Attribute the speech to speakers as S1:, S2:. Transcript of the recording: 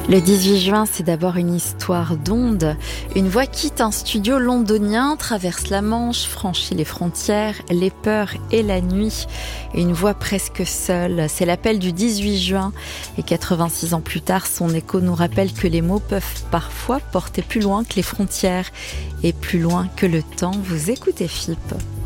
S1: Le 18 juin, c'est d'abord une histoire d'ondes. Une voix quitte un studio londonien, traverse la Manche, franchit les frontières, les peurs et la nuit. Une voix presque seule, c'est l'appel du 18 juin. Et 86 ans plus tard, son écho nous rappelle que les mots peuvent parfois porter plus loin que les frontières et plus loin que le temps. Vous écoutez FIP.